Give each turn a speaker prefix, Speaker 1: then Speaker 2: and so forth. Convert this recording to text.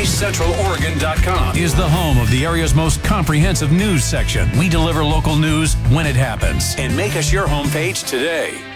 Speaker 1: MyCentralOregon.com is the home of the area's most comprehensive news section. We deliver local news when it happens. And make us your homepage today.